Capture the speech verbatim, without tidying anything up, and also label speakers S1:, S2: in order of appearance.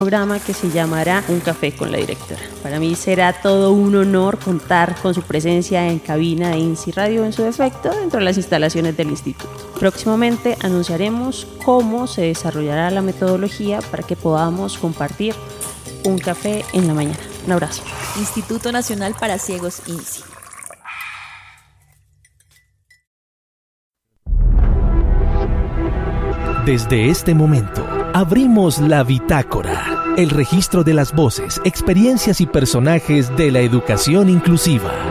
S1: programa que se llamará Un Café con la Directora. Para mí será todo un honor contar con su presencia en cabina de INSI Radio en su defecto dentro de las instalaciones del instituto. Próximamente anunciaremos cómo se desarrollará la metodología para que podamos compartir un café en la mañana. Un abrazo.
S2: Instituto Nacional para Ciegos INSI.
S3: Desde este momento, abrimos la bitácora, el registro de las voces, experiencias y personajes de la educación inclusiva.